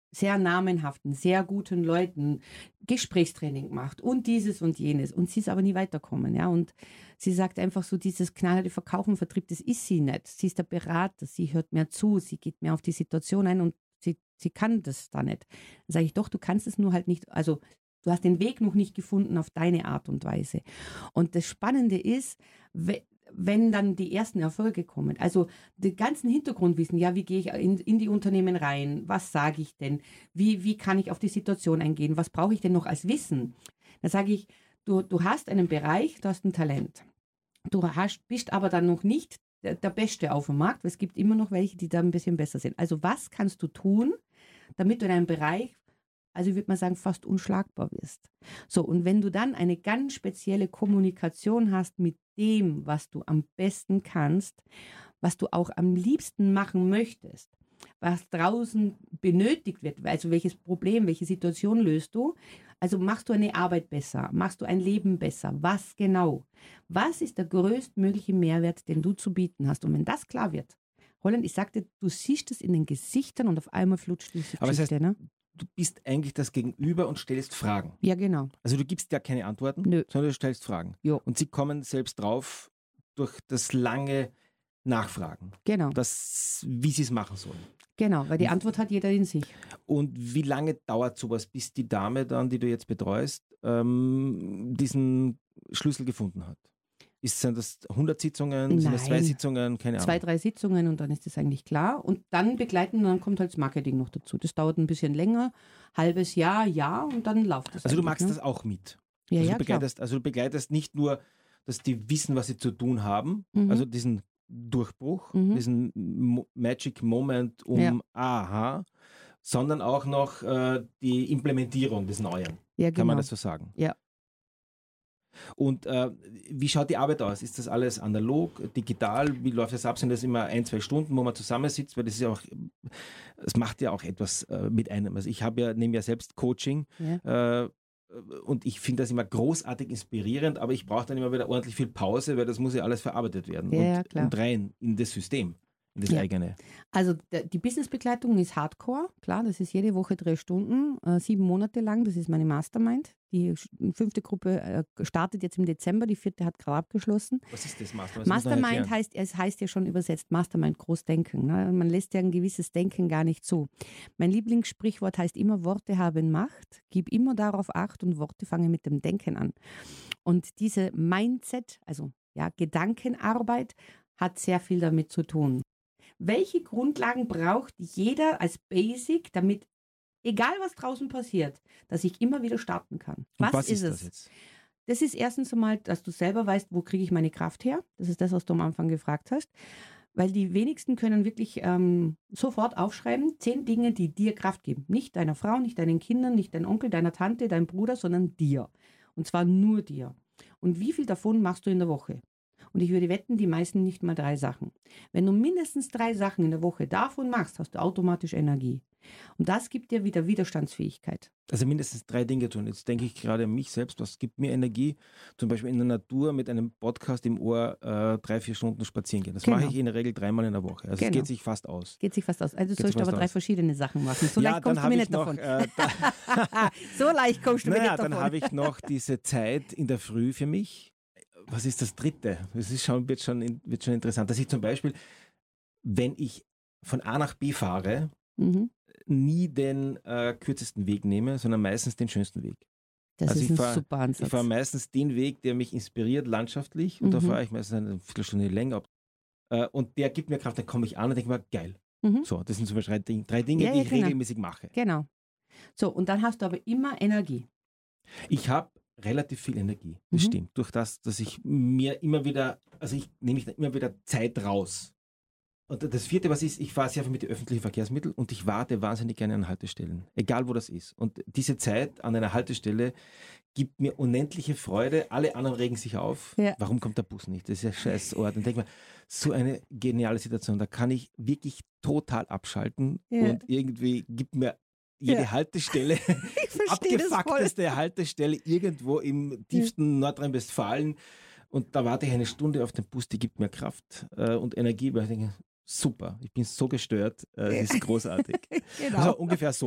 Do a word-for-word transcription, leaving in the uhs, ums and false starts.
sehr namenhaften, sehr guten Leuten Gesprächstraining gemacht und dieses und jenes und sie ist aber nie weiterkommen, ja, und sie sagt einfach so, dieses knallharte Verkaufen, Vertrieb, das ist sie nicht. Sie ist der Berater, sie hört mehr zu, sie geht mehr auf die Situation ein und sie, sie kann das da nicht. Dann sage ich, doch, du kannst es nur halt nicht, also du hast den Weg noch nicht gefunden auf deine Art und Weise. Und das Spannende ist, wenn dann die ersten Erfolge kommen, also den ganzen Hintergrundwissen, ja, wie gehe ich in, in die Unternehmen rein, was sage ich denn, wie, wie kann ich auf die Situation eingehen, was brauche ich denn noch als Wissen? Dann sage ich, du, du hast einen Bereich, du hast ein Talent. Du hast, bist aber dann noch nicht der, der Beste auf dem Markt, weil es gibt immer noch welche, die da ein bisschen besser sind. Also was kannst du tun, damit du in einem Bereich, also ich würde mal sagen, fast unschlagbar wirst. So, und wenn du dann eine ganz spezielle Kommunikation hast mit dem, was du am besten kannst, was du auch am liebsten machen möchtest, was draußen benötigt wird, also welches Problem, welche Situation löst du, also machst du eine Arbeit besser, machst du ein Leben besser, was genau? Was ist der größtmögliche Mehrwert, den du zu bieten hast? Und wenn das klar wird, Holland, ich sagte, du siehst es in den Gesichtern und auf einmal flutscht diese Aber Geschichte, das heißt, ne? du bist eigentlich das Gegenüber und stellst Fragen. Ja, genau. Also du gibst ja keine Antworten, Nö. sondern du stellst Fragen. Jo. Und sie kommen selbst drauf durch das lange Nachfragen, Genau, das, wie sie es machen sollen. genau, weil die Antwort hat jeder in sich. Und wie lange dauert sowas, bis die Dame dann, die du jetzt betreust, ähm, diesen Schlüssel gefunden hat? Ist, sind das hundert Sitzungen, sind das zwei Nein. Sitzungen, keine Ahnung? Zwei, drei Sitzungen und dann ist das eigentlich klar. Und dann begleiten, dann kommt halt das Marketing noch dazu. Das dauert ein bisschen länger, halbes Jahr, Jahr und dann läuft das. Also du eigentlich, magst ne? das auch mit? Ja, also, ja, du klar. begleitest, also du begleitest nicht nur, dass die wissen, was sie zu tun haben, Mhm. also diesen Durchbruch, Mhm. diesen Mo- Magic Moment um Ja. Aha, sondern auch noch äh, die Implementierung des Neuen. Ja, Kann genau. man das so sagen? Ja. Und äh, wie schaut die Arbeit aus? Ist das alles analog, digital? Wie läuft das ab? Sind das immer ein, zwei Stunden, wo man zusammensitzt? Weil das ist ja auch, es macht ja auch etwas äh, mit einem. Also ich habe ja, nehme ja selbst Coaching Ja. äh, und ich finde das immer großartig inspirierend, aber ich brauche dann immer wieder ordentlich viel Pause, weil das muss ja alles verarbeitet werden Ja, und, ja, klar. und rein in das System, in das Ja. eigene. Also der, die Businessbegleitung ist Hardcore, klar, das ist jede Woche drei Stunden, äh, sieben Monate lang, das ist meine Mastermind. Die sch- fünfte Gruppe äh, startet jetzt im Dezember, die vierte hat gerade abgeschlossen. Was ist das Mastermind? Das muss man Mastermind erklären. heißt, es heißt ja schon übersetzt Mastermind, Großdenken. Ne? Man lässt ja ein gewisses Denken gar nicht zu. Mein Lieblingssprichwort heißt immer, Worte haben Macht, gib immer darauf Acht und Worte fangen mit dem Denken an. Und diese Mindset, also ja, Gedankenarbeit, hat sehr viel damit zu tun. Welche Grundlagen braucht jeder als Basic, damit, egal was draußen passiert, dass ich immer wieder starten kann? Und Was, was ist ist das es? jetzt? Das ist erstens einmal, dass du selber weißt, wo kriege ich meine Kraft her? Das ist das, was du am Anfang gefragt hast. Weil die wenigsten können wirklich ähm, sofort aufschreiben, zehn Dinge, die dir Kraft geben. Nicht deiner Frau, nicht deinen Kindern, nicht deinem Onkel, deiner Tante, deinem Bruder, sondern dir. Und zwar nur dir. Und wie viel davon machst du in der Woche? Und ich würde wetten, die meisten nicht mal drei Sachen. Wenn du mindestens drei Sachen in der Woche davon machst, hast du automatisch Energie. Und das gibt dir wieder Widerstandsfähigkeit. Also mindestens drei Dinge tun. Jetzt denke ich gerade an mich selbst, was gibt mir Energie? Zum Beispiel in der Natur mit einem Podcast im Ohr äh, drei, vier Stunden spazieren gehen. Das Genau. mache ich in der Regel dreimal in der Woche. Also es Genau. geht sich fast aus. Geht sich fast aus. Also du Geht sollst sich aber fast drei aus. verschiedene Sachen machen. So Ja, leicht dann kommst du habe mir ich nicht noch, davon. äh, da, So leicht kommst du mir naja, nicht davon. dann habe ich noch diese Zeit in der Früh für mich. Was ist das Dritte? Das ist schon, wird, schon, wird schon interessant. Dass ich zum Beispiel, wenn ich von A nach B fahre, Mhm. nie den äh, kürzesten Weg nehme, sondern meistens den schönsten Weg. Das Also ist ich ein fahr- super Ansatz. Ich fahre meistens den Weg, der mich inspiriert landschaftlich und da Mhm. fahre ich meistens eine Viertelstunde länger. Äh, und der gibt mir Kraft, dann komme ich an und denke mir, geil. Mhm. So, das sind zum Beispiel drei, Ding- drei Dinge, Ja, die ja, ich genau. regelmäßig mache. Genau. So, und dann hast du aber immer Energie. Ich habe relativ viel Energie, das Mhm. stimmt. Durch das, dass ich mir immer wieder, also ich nehme mich immer wieder Zeit raus. Und das vierte, was ist, ich fahre sehr viel mit den öffentlichen Verkehrsmitteln und ich warte wahnsinnig gerne an Haltestellen, egal wo das ist. Und diese Zeit an einer Haltestelle gibt mir unendliche Freude. Alle anderen regen sich auf. Ja. Warum kommt der Bus nicht? Das ist ja scheiß Ort. Und denke mir, so eine geniale Situation. Da kann ich wirklich total abschalten Ja. und irgendwie gibt mir jede Ja. Haltestelle, Ich verstehe das voll. abgefuckteste Haltestelle irgendwo im tiefsten Nordrhein-Westfalen. Und da warte ich eine Stunde auf den Bus, die gibt mir Kraft äh, und Energie, weil ich denke, super, ich bin so gestört, äh, das ist großartig. Genau. Also ungefähr so.